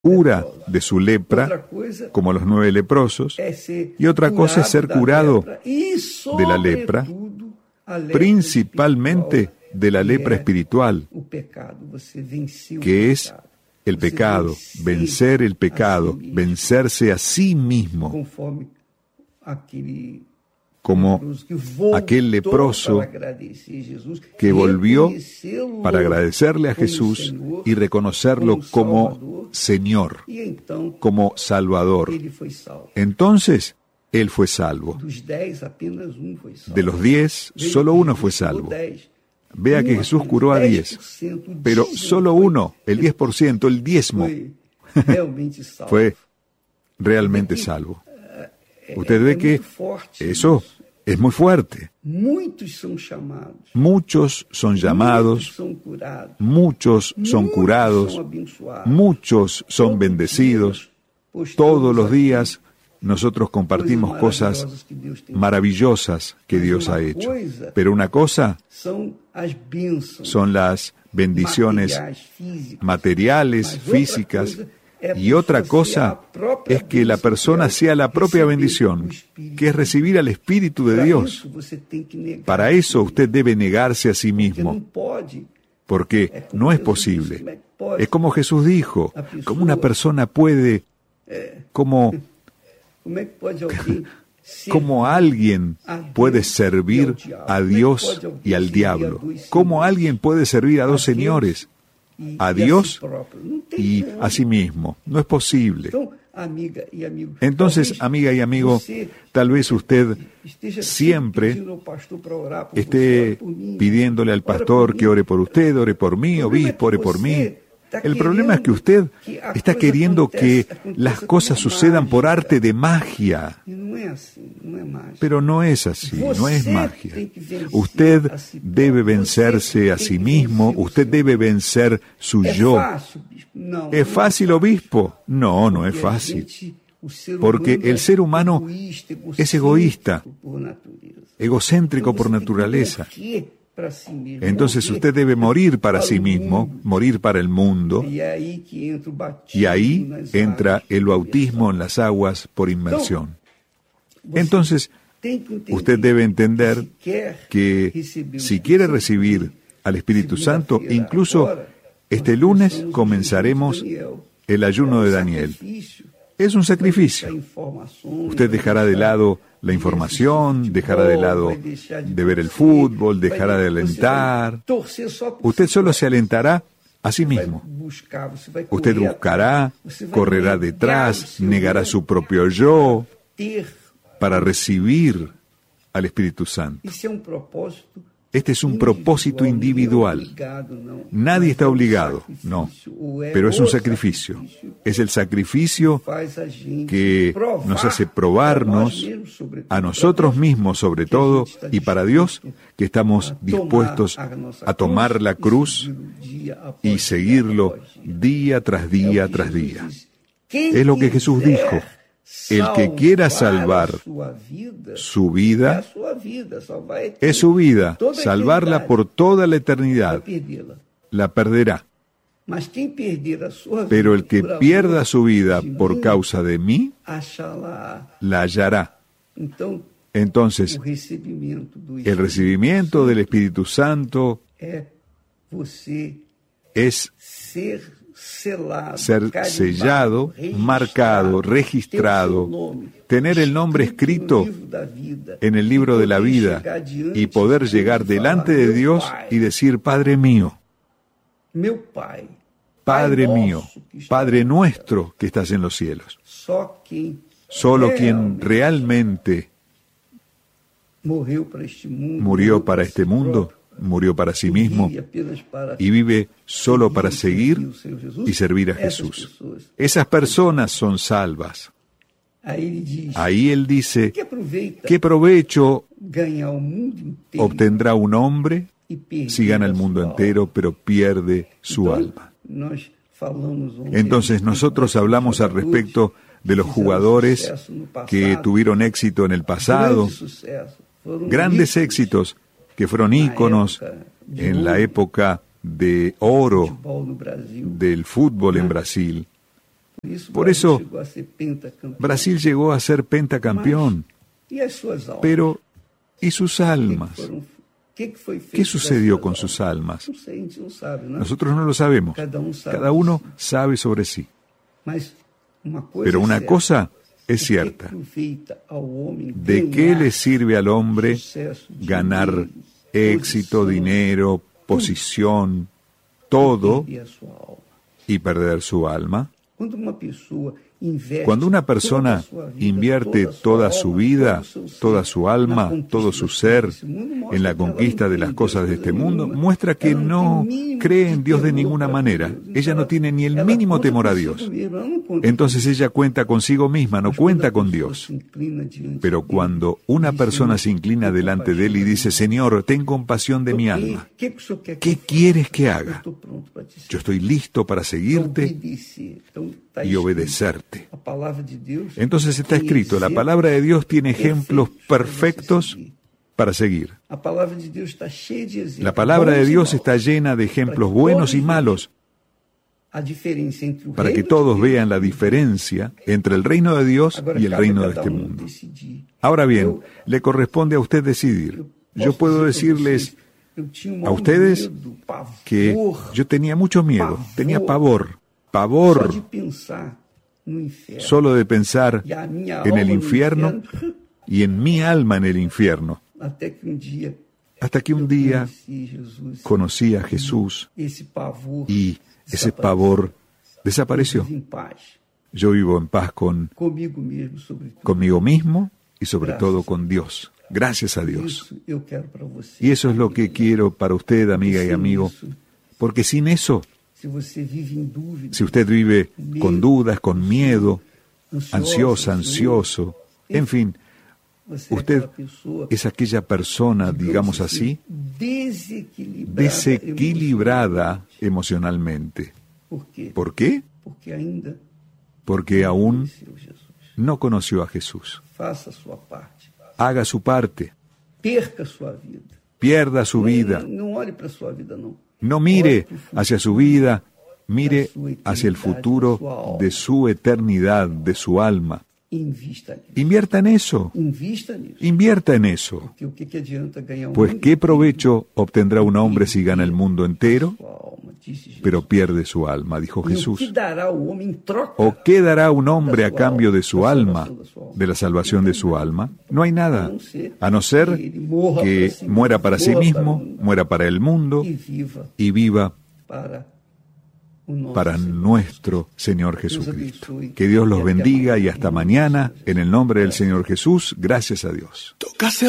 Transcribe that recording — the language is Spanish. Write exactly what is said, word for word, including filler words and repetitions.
cura de su lepra, como los nueve leprosos, y otra cosa es ser curado de la lepra, principalmente de la lepra espiritual, que es el pecado, vencer el pecado, vencerse a sí mismo, como aquel leproso que volvió para agradecerle a Jesús y reconocerlo como Señor, como Salvador. Entonces, él fue salvo. De los diez, solo uno fue salvo. Vea que Jesús curó a diez, pero solo uno, el diez por ciento, el diezmo, fue realmente salvo. Usted ve que eso es muy fuerte. Muchos son llamados, muchos son curados, muchos son bendecidos. Todos los días nosotros compartimos cosas maravillosas que Dios ha hecho. Pero una cosa son las bendiciones materiales, físicas, y otra cosa es que la persona sea la propia bendición, que es recibir al Espíritu de Dios. Para eso usted debe negarse a sí mismo, porque no es posible. Es como Jesús dijo, ¿cómo una persona puede, como, cómo alguien puede servir a Dios y al diablo? ¿Cómo alguien puede servir a dos señores? A Dios y a sí mismo. No es posible. Entonces, amiga y amigo, tal vez usted siempre esté pidiéndole al pastor que ore por usted, ore por mí, obispo, ore por mí. El problema es que usted está queriendo que las cosas sucedan por arte de magia. Pero no es así, no es magia. Usted debe vencerse a sí mismo, usted debe vencer su yo. ¿Es fácil, obispo? No, no es fácil. Porque el ser humano es egoísta, egocéntrico por naturaleza. Entonces usted debe morir para sí mismo, morir para el mundo, y ahí entra el bautismo en las aguas por inmersión. Entonces, usted debe entender que si quiere recibir al Espíritu Santo, incluso este lunes comenzaremos el ayuno de Daniel. Es un sacrificio. Usted dejará de lado la información, dejará de lado de ver el fútbol, dejará de alentar. Usted solo se alentará a sí mismo. Usted buscará, correrá detrás, negará su propio yo para recibir al Espíritu Santo. Este es un propósito individual. Nadie está obligado, no, pero es un sacrificio. Es el sacrificio que nos hace probarnos a nosotros mismos sobre todo y para Dios que estamos dispuestos a tomar la cruz y seguirlo día tras día tras día. Es lo que Jesús dijo. El que quiera salvar su vida, es su vida, salvarla por toda la eternidad, la perderá. Pero el que pierda su vida por causa de mí, la hallará. Entonces, el recibimiento del Espíritu Santo es ser sellado, marcado, registrado, tener el nombre escrito en el libro de la vida y poder llegar delante de Dios y decir, Padre mío, Padre mío, Padre nuestro que estás en los cielos. Solo quien realmente murió para este mundo, murió para sí mismo y vive solo para seguir y servir a Jesús. Esas personas son salvas. Ahí él dice, ¿qué provecho obtendrá un hombre si gana el mundo entero pero pierde su alma? Entonces nosotros hablamos al respecto de los jugadores que tuvieron éxito en el pasado, grandes éxitos que fueron íconos en la época de oro del fútbol en Brasil. Por eso Brasil llegó a ser pentacampeón. Pero, ¿y sus almas? ¿Qué sucedió con sus almas? Nosotros no lo sabemos. Cada uno sabe sobre sí. Pero una cosa es cierta. ¿De qué le sirve al hombre ganar éxito, dinero, posición, todo y perder su alma? Cuando una persona invierte toda su vida, toda su alma, todo su ser en la conquista de las cosas de este mundo, muestra que no cree en Dios de ninguna manera. Ella no tiene ni el mínimo temor a Dios. Entonces ella cuenta consigo misma, no cuenta con Dios. Pero cuando una persona se inclina delante de Él y dice, Señor, ten compasión de mi alma, ¿qué quieres que haga? Yo estoy listo para seguirte y obedecerte. Entonces está escrito, la palabra de Dios tiene ejemplos perfectos para seguir. La palabra de Dios está llena de ejemplos buenos y malos para que todos vean la diferencia entre el reino de Dios y el reino de este mundo. Ahora bien, le corresponde a usted decidir. Yo puedo decirles a ustedes que yo tenía mucho miedo, tenía pavor, pavor solo de pensar en el infierno y en mi alma en el infierno. Hasta que un día conocí a Jesús y ese pavor desapareció. Yo vivo en paz con, conmigo mismo y sobre todo con Dios. Gracias a Dios. Y eso es lo que quiero para usted, amiga y amigo, porque sin eso, si usted vive con dudas, con miedo, ansiosa, ansioso, en fin, usted es aquella persona, digamos así, desequilibrada emocionalmente. ¿Por qué? Porque aún no conoció a Jesús. Haga su parte. Pierda su vida. No mire hacia su vida, mire hacia el futuro de su eternidad, de su alma. Invierta en eso. Invierta en eso. Pues ¿qué provecho obtendrá un hombre si gana el mundo entero, pero pierde su alma? Dijo Jesús. ¿O qué dará un hombre a cambio de su alma, de la salvación de su alma? No hay nada, a no ser que muera para sí mismo, muera para el mundo y viva para nuestro Señor Jesucristo. Que Dios los bendiga y hasta mañana, en el nombre del Señor Jesús, gracias a Dios.